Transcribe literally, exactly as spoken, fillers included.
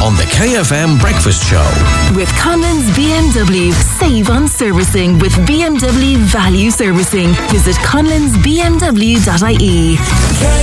on the K F M Breakfast Show. With Conlon's B M W. Save on servicing with B M W Value Servicing. Visit conlons b m w dot i e.